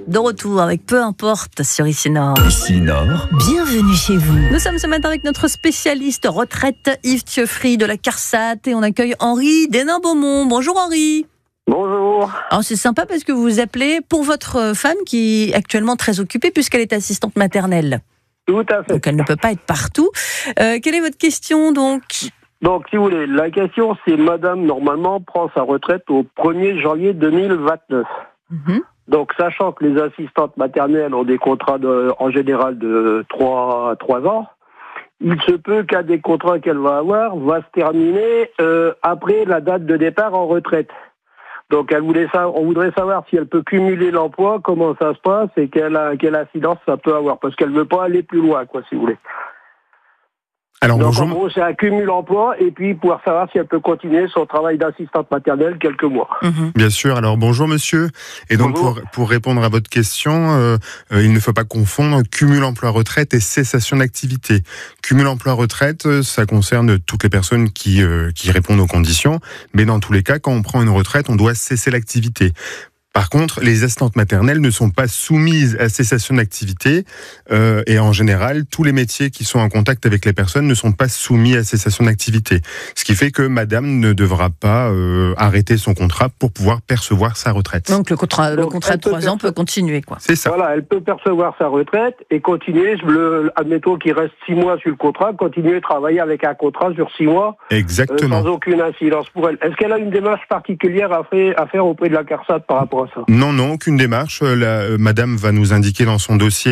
de retour avec Peu importe sur Ici Nord. Ici Nord, Bienvenue chez vous. Nous sommes ce matin avec notre spécialiste retraite Yves Thieuffry de la CARSAT et on accueille Henri d'Hénin-Beaumont. Bonjour Henri. Bonjour. Alors c'est sympa parce que vous vous appelez pour votre femme qui est actuellement très occupée puisqu'elle est assistante maternelle. Tout à fait. Donc elle ne peut pas être partout. Quelle est votre question donc ? Donc, si vous voulez, la question, c'est madame, normalement, prend sa retraite au 1er janvier 2029. Donc, sachant que les assistantes maternelles ont des contrats en général de 3 ans, il se peut qu'un des contrats qu'elle va avoir va se terminer après la date de départ en retraite. Donc, on voudrait savoir si elle peut cumuler l'emploi, comment ça se passe et quelle incidence ça peut avoir. Parce qu'elle ne veut pas aller plus loin, quoi, si vous voulez. alors Donc, bonjour. en gros, c'est un cumul emploi et puis pouvoir savoir si elle peut continuer son travail d'assistante maternelle quelques mois. Bien sûr, alors bonjour monsieur. Et donc Bonjour. pour répondre à votre question, il ne faut pas confondre cumul emploi-retraite et cessation d'activité. Cumul emploi-retraite, ça concerne toutes les personnes qui répondent aux conditions, mais dans tous les cas, quand on prend une retraite, on doit cesser l'activité. Par contre, les assistantes maternelles ne sont pas soumises à cessation d'activité et en général, tous les métiers qui sont en contact avec les personnes ne sont pas soumis à cessation d'activité. Ce qui fait que madame ne devra pas arrêter son contrat pour pouvoir percevoir sa retraite. Donc le contrat de elle peut 3 ans peut continuer quoi. C'est ça. Voilà, elle peut percevoir sa retraite et continuer, admettons qu'il reste 6 mois sur le contrat, continuer à travailler avec un contrat sur 6 mois Exactement. sans aucune incidence pour elle. Est-ce qu'elle a une démarche particulière à faire auprès de la CARSAT par rapport à ça ? Non, aucune démarche. Madame va nous indiquer dans son dossier